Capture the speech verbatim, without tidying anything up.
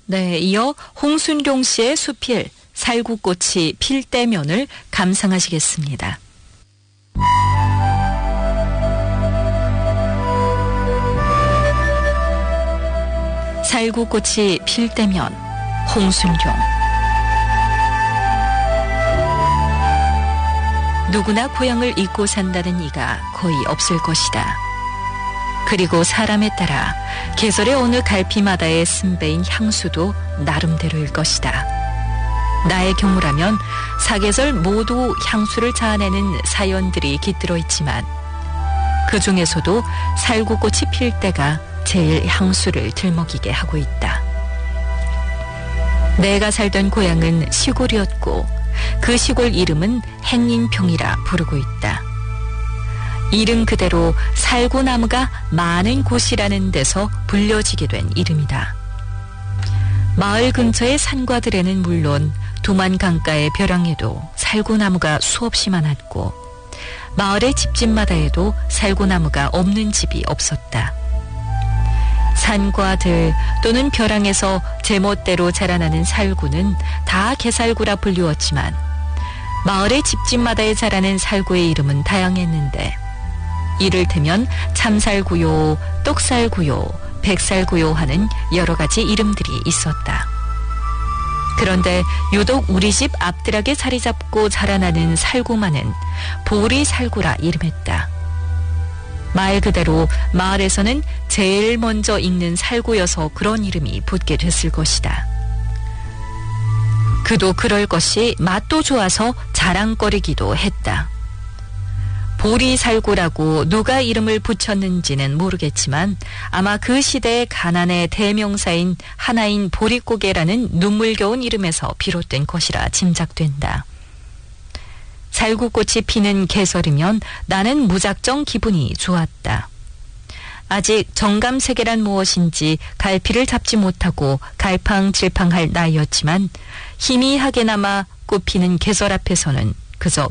네, 이어 홍순룡 씨의 수필 살구꽃이 필 때면을 감상하시겠습니다. 살구꽃이 필 때면 홍순룡. 누구나 고향을 잊고 산다는 이가 거의 없을 것이다. 그리고 사람에 따라 계절의 어느 갈피마다의 쓴배인 향수도 나름대로일 것이다. 나의 경우라면 사계절 모두 향수를 자아내는 사연들이 깃들어 있지만 그 중에서도 살구꽃이 필 때가 제일 향수를 들먹이게 하고 있다. 내가 살던 고향은 시골이었고 그 시골 이름은 행인평이라 부르고 있다. 이름 그대로 살구나무가 많은 곳이라는 데서 불려지게 된 이름이다. 마을 근처의 산과들에는 물론 두만 강가의 벼랑에도 살구나무가 수없이 많았고 마을의 집집마다에도 살구나무가 없는 집이 없었다. 산과들 또는 벼랑에서 제멋대로 자라나는 살구는 다 개살구라 불리웠지만 마을의 집집마다에 자라는 살구의 이름은 다양했는데 이를테면 참살구요, 똑살구요, 백살구요 하는 여러 가지 이름들이 있었다. 그런데 유독 우리 집 앞드락에 자리 잡고 자라나는 살구만은 보리살구라 이름했다. 말 그대로 마을에서는 제일 먼저 익는 살구여서 그런 이름이 붙게 됐을 것이다. 그도 그럴 것이 맛도 좋아서 자랑거리기도 했다. 보리살구라고 누가 이름을 붙였는지는 모르겠지만 아마 그 시대의 가난의 대명사인 하나인 보릿고개라는 눈물겨운 이름에서 비롯된 것이라 짐작된다. 살구꽃이 피는 계절이면 나는 무작정 기분이 좋았다. 아직 정감세계란 무엇인지 갈피를 잡지 못하고 갈팡질팡할 나이였지만 희미하게나마 꽃피는 계절 앞에서는 그저